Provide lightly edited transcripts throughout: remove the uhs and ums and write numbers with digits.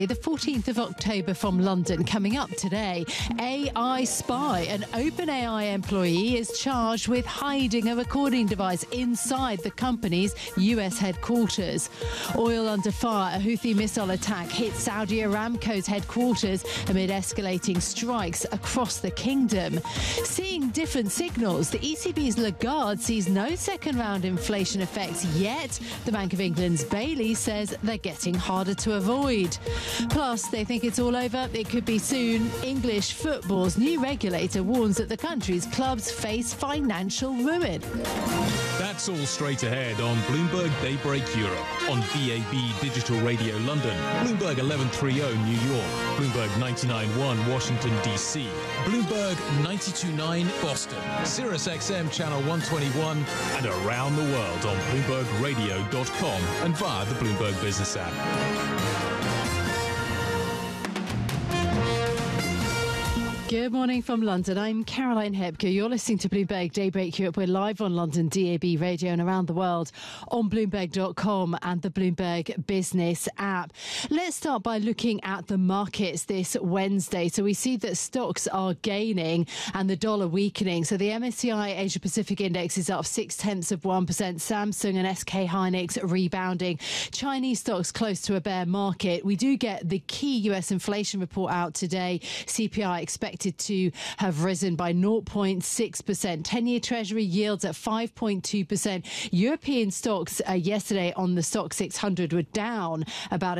The 14th of October from London, coming up today. AI spy. An OpenAI employee is charged with hiding a recording device inside the company's US headquarters. Oil under fire. A Houthi missile attack hit Saudi Aramco's headquarters amid escalating strikes across the kingdom. Seeing different signals, the ECB's Lagarde sees no second-round inflation effects yet. The Bank of England's Bailey says they're getting harder to avoid. Plus, they think it's all over. It could be soon. English football's new regulator warns that the country's clubs face financial ruin. That's all straight ahead on Bloomberg Daybreak Europe, on DAB Digital Radio London, Bloomberg 1130 New York, Bloomberg 99.1 Washington, D.C., Bloomberg 92.9 Boston, Sirius XM Channel 121, and around the world on BloombergRadio.com and via the Bloomberg Business app. Good morning from London. I'm Caroline Hebke. You're listening to Bloomberg Daybreak Europe. We're live on London DAB radio and around the world on Bloomberg.com and the Bloomberg Business app. Let's start by looking at the markets this Wednesday. So we see that stocks are gaining and the dollar weakening. So the MSCI Asia Pacific Index is up 0.6%. Samsung and SK Hynix rebounding. Chinese stocks close to a bear market. We do get the key US inflation report out today. CPI expected to have risen by 0.6%. 10-year Treasury yields at 5.2%. European stocks yesterday on the Stock 600 were down about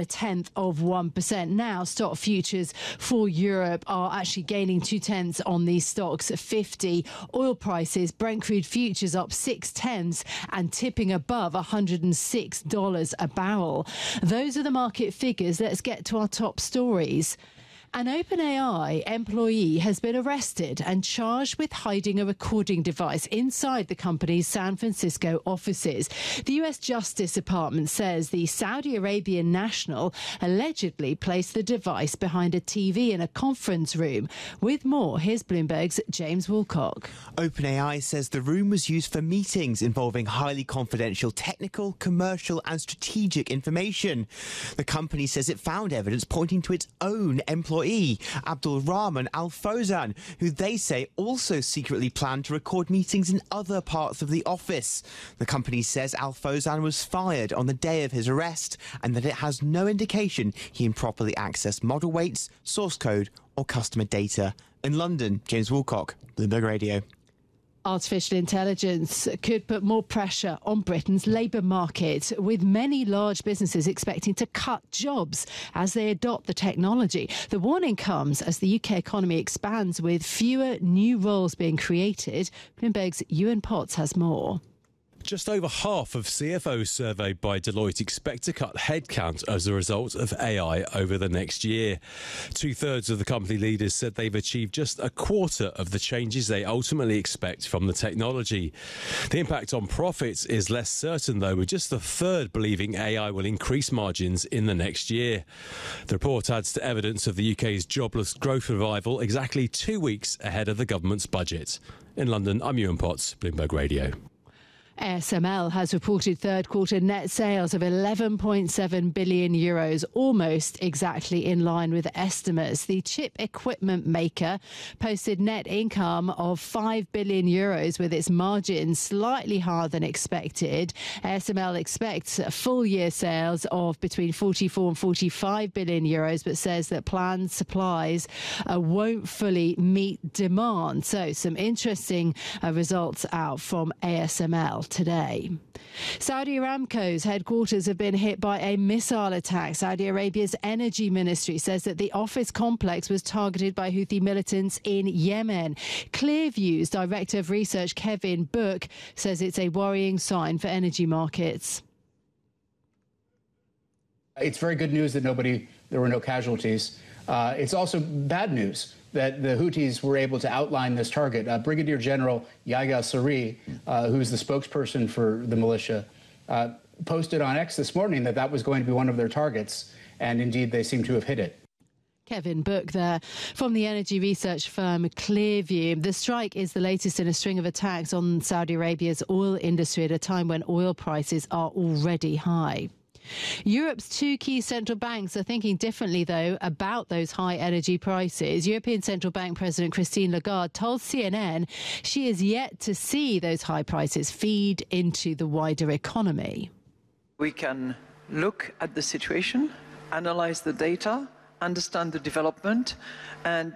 0.1%. Now, stock futures for Europe are actually gaining 0.2 on these stocks 50. Oil prices, Brent crude futures up 0.6 and tipping above $106 a barrel. Those are the market figures. Let's get to our top stories. An OpenAI employee has been arrested and charged with hiding a recording device inside the company's San Francisco offices. The US Justice Department says the Saudi Arabian national allegedly placed the device behind a TV in a conference room. With more, here's Bloomberg's James Woolcock. OpenAI says the room was used for meetings involving highly confidential technical, commercial and strategic information. The company says it found evidence pointing to its own employee, Abdul Rahman Al Fawzan, who they say also secretly planned to record meetings in other parts of the office. The company says Al Fawzan was fired on the day of his arrest and that it has no indication he improperly accessed model weights, source code or customer data. In London, James Woolcock, Bloomberg Radio. Artificial intelligence could put more pressure on Britain's labour market, with many large businesses expecting to cut jobs as they adopt the technology. The warning comes as the UK economy expands, with fewer new roles being created. Bloomberg's Ewan Potts has more. Just over half of CFOs surveyed by Deloitte expect to cut headcount as a result of AI over the next year. 2/3 of the company leaders said they've achieved just a quarter of the changes they ultimately expect from the technology. The impact on profits is less certain, though, with just a third believing AI will increase margins in the next year. The report adds to evidence of the UK's jobless growth revival exactly 2 weeks ahead of the government's budget. In London, I'm Ewan Potts, Bloomberg Radio. ASML has reported third quarter net sales of 11.7 billion euros, almost exactly in line with estimates. The chip equipment maker posted net income of 5 billion euros, with its margin slightly higher than expected. ASML expects full year sales of between 44 and 45 billion euros, but says that planned supplies won't fully meet demand. So some interesting results out from ASML today. Saudi Aramco's headquarters have been hit by a missile attack. Saudi Arabia's energy ministry says that the office complex was targeted by Houthi militants in Yemen. Clearview's director of research, Kevin Book, says it's a worrying sign for energy markets. It's very good news that there were no casualties. It's also bad news that the Houthis were able to outline this target. Brigadier General Yahya Saree, who's the spokesperson for the militia, posted on X this morning that was going to be one of their targets, and indeed they seem to have hit it. Kevin Book there from the energy research firm Clearview. The strike is the latest in a string of attacks on Saudi Arabia's oil industry at a time when oil prices are already high. Europe's two key central banks are thinking differently, though, about those high energy prices. European Central Bank President Christine Lagarde told CNN she is yet to see those high prices feed into the wider economy. We can look at the situation, analyse the data, understand the development, and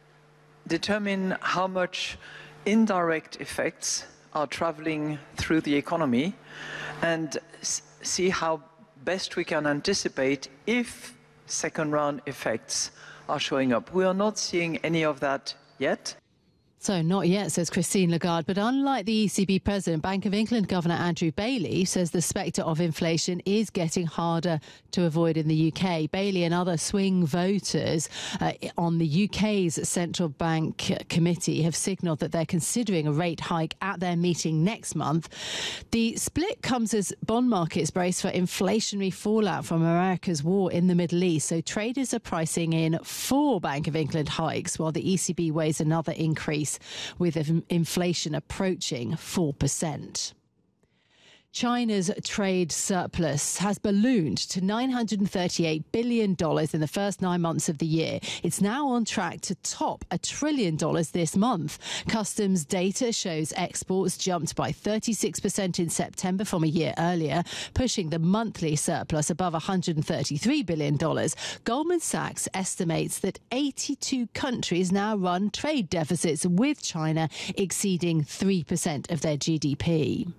determine how much indirect effects are travelling through the economy, and see how best we can anticipate if second round effects are showing up. We are not seeing any of that yet. So not yet, says Christine Lagarde. But unlike the ECB president, Bank of England Governor Andrew Bailey says the spectre of inflation is getting harder to avoid in the UK. Bailey and other swing voters on the UK's central bank committee have signalled that they're considering a rate hike at their meeting next month. The split comes as bond markets brace for inflationary fallout from America's war in the Middle East. So traders are pricing in 4 Bank of England hikes, while the ECB weighs another increase, with inflation approaching 4%. China's trade surplus has ballooned to $938 billion in the first 9 months of the year. It's now on track to top $1 trillion this month. Customs data shows exports jumped by 36% in September from a year earlier, pushing the monthly surplus above $133 billion. Goldman Sachs estimates that 82 countries now run trade deficits, with China exceeding 3% of their GDP.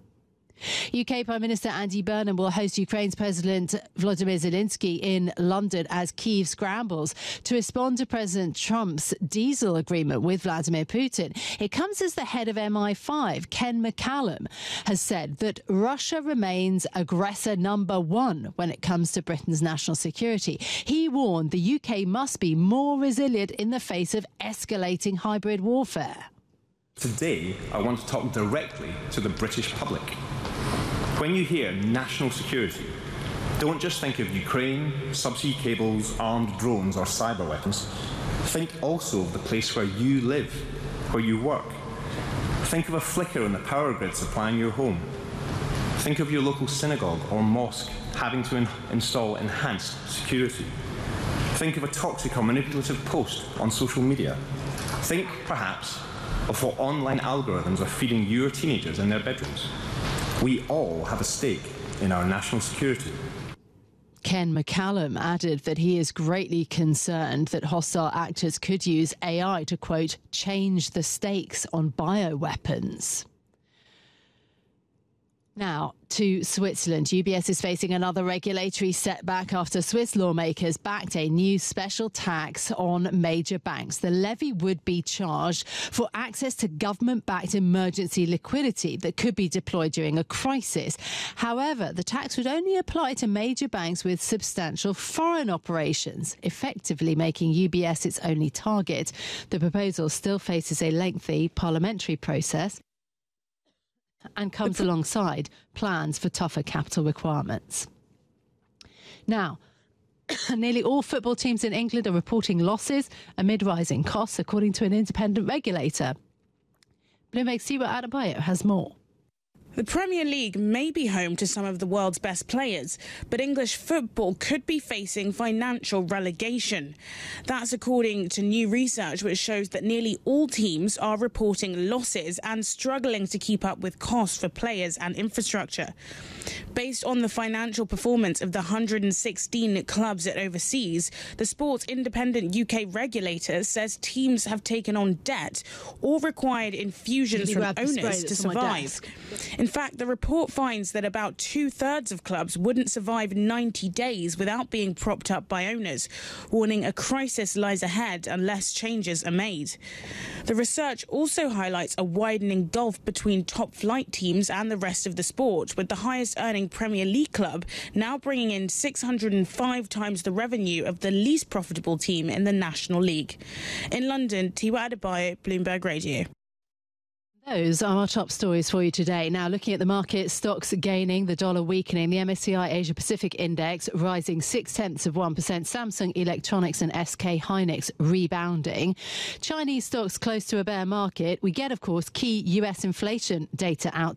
UK Prime Minister Andy Burnham will host Ukraine's President Volodymyr Zelensky in London as Kyiv scrambles to respond to President Trump's diesel agreement with Vladimir Putin. It comes as the head of MI5, Ken McCallum, has said that Russia remains aggressor number 1 when it comes to Britain's national security. He warned the UK must be more resilient in the face of escalating hybrid warfare. Today, I want to talk directly to the British public. When you hear national security, don't just think of Ukraine, subsea cables, armed drones or cyber weapons. Think also of the place where you live, where you work. Think of a flicker in the power grid supplying your home. Think of your local synagogue or mosque having to install enhanced security. Think of a toxic or manipulative post on social media. Think, perhaps, of what online algorithms are feeding your teenagers in their bedrooms. We all have a stake in our national security. Ken McCallum added that he is greatly concerned that hostile actors could use AI to, quote, change the stakes on bioweapons. Now to Switzerland. UBS is facing another regulatory setback after Swiss lawmakers backed a new special tax on major banks. The levy would be charged for access to government-backed emergency liquidity that could be deployed during a crisis. However, the tax would only apply to major banks with substantial foreign operations, effectively making UBS its only target. The proposal still faces a lengthy parliamentary process and comes alongside plans for tougher capital requirements. Now, nearly all football teams in England are reporting losses amid rising costs, according to an independent regulator. Bloomberg's Siwa Adebayo has more. The Premier League may be home to some of the world's best players, but English football could be facing financial relegation. That's according to new research which shows that nearly all teams are reporting losses and struggling to keep up with costs for players and infrastructure. Based on the financial performance of the 116 clubs it oversees, the sport's independent UK regulator says teams have taken on debt or required infusions from owners to survive. In fact, the report finds that about 2/3 of clubs wouldn't survive 90 days without being propped up by owners, warning a crisis lies ahead unless changes are made. The research also highlights a widening gulf between top-flight teams and the rest of the sport, with the highest-earning Premier League club now bringing in 605 times the revenue of the least profitable team in the National League. In London, Tiwa Adebayo, Bloomberg Radio. Those are our top stories for you today. Now, looking at the market, stocks gaining, the dollar weakening, the MSCI Asia Pacific Index rising 0.6%, Samsung Electronics and SK Hynix rebounding. Chinese stocks close to a bear market. We get, of course, key US inflation data out